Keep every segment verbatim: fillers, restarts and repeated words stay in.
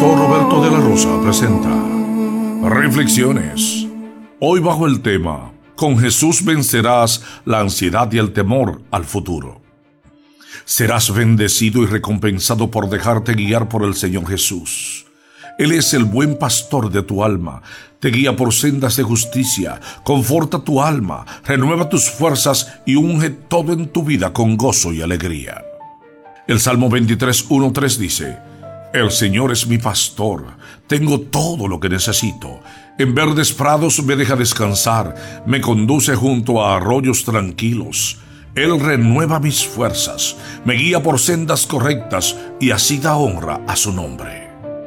pastor Roberto de la Rosa presenta Reflexiones. Hoy bajo el tema: con Jesús vencerás la ansiedad y el temor al futuro. Serás bendecido y recompensado por dejarte guiar por el Señor Jesús. Él es el buen pastor de tu alma, te guía por sendas de justicia, conforta tu alma, renueva tus fuerzas y unge todo en tu vida con gozo y alegría. El Salmo veintitrés, uno, tres dice: El Señor es mi pastor, tengo todo lo que necesito. En verdes prados me deja descansar, me conduce junto a arroyos tranquilos. Él renueva mis fuerzas, me guía por sendas correctas y así da honra a su nombre.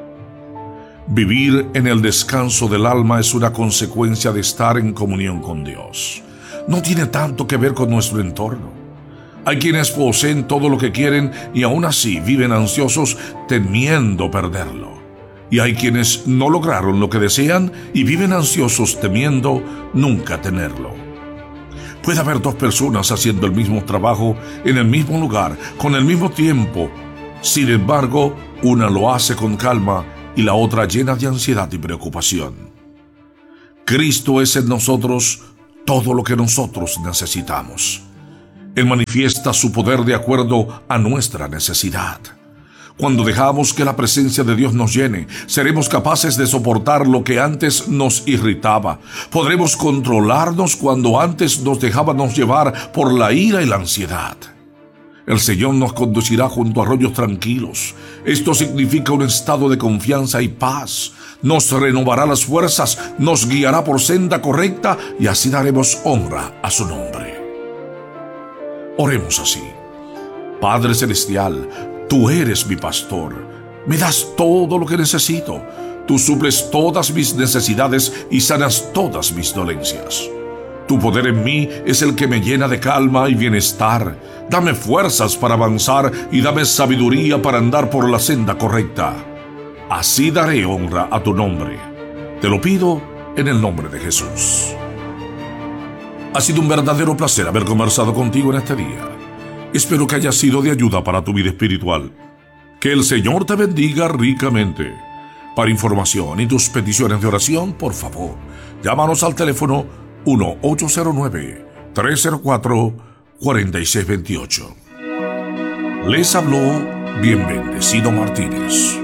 Vivir en el descanso del alma es una consecuencia de estar en comunión con Dios. No tiene tanto que ver con nuestro entorno. Hay quienes poseen todo lo que quieren y aún así viven ansiosos temiendo perderlo. Y hay quienes no lograron lo que desean y viven ansiosos temiendo nunca tenerlo. Puede haber dos personas haciendo el mismo trabajo en el mismo lugar, con el mismo tiempo. Sin embargo, una lo hace con calma y la otra llena de ansiedad y preocupación. Cristo es en nosotros todo lo que nosotros necesitamos. Él manifiesta su poder de acuerdo a nuestra necesidad. Cuando dejamos que la presencia de Dios nos llene, seremos capaces de soportar lo que antes nos irritaba. Podremos controlarnos cuando antes nos dejábamos llevar por la ira y la ansiedad. El Señor nos conducirá junto a arroyos tranquilos. Esto significa un estado de confianza y paz. Nos renovará las fuerzas, nos guiará por senda correcta y así daremos honra a su nombre. Oremos así: Padre Celestial, tú eres mi pastor. Me das todo lo que necesito. Tú suples todas mis necesidades y sanas todas mis dolencias. Tu poder en mí es el que me llena de calma y bienestar. Dame fuerzas para avanzar y dame sabiduría para andar por la senda correcta. Así daré honra a tu nombre. Te lo pido en el nombre de Jesús. Ha sido un verdadero placer haber conversado contigo en este día. Espero que haya sido de ayuda para tu vida espiritual. Que el Señor te bendiga ricamente. Para información y tus peticiones de oración, por favor, llámanos al teléfono uno ocho cero nueve, tres cero cuatro, cuatro seis dos ocho. Les habló Bien Bendecido Martínez.